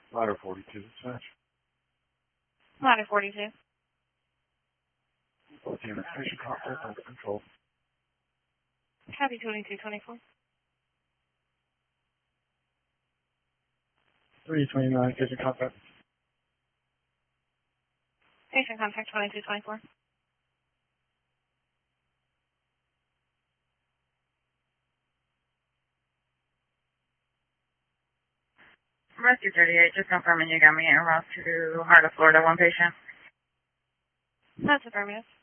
Ladder 42, dispatch. Ladder 42. Unit patient contact under control. Copy 2224. 329, patient contact. Patient contact 2224. Rescue 38, just confirming you got me en route to Heart of Florida, one patient. That's affirmative.